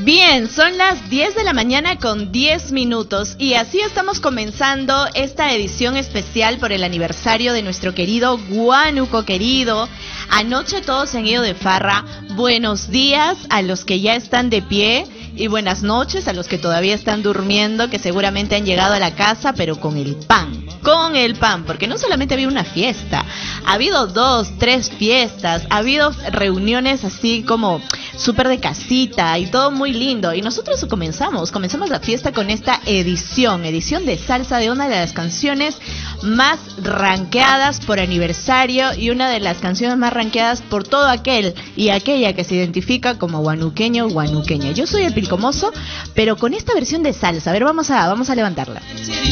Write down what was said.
Bien, son las 10 de la mañana con 10 minutos y así estamos comenzando esta edición especial por el aniversario de nuestro querido Huánuco querido. Anoche todos se han ido de farra. Buenos días a los que ya están de pie y buenas noches a los que todavía están durmiendo, que seguramente han llegado a la casa, pero con el pan, porque no solamente había una fiesta, ha habido 2, 3 fiestas, ha habido reuniones así como súper de casita y todo muy lindo. Y nosotros comenzamos la fiesta con esta edición de salsa de una de las canciones más rankeadas por aniversario y una de las canciones más rankeadas por todo aquel y aquella que se identifica como huanuqueño o huanuqueña. Yo soy el Pilcomoso, pero con esta versión de salsa. A ver, vamos a levantarla.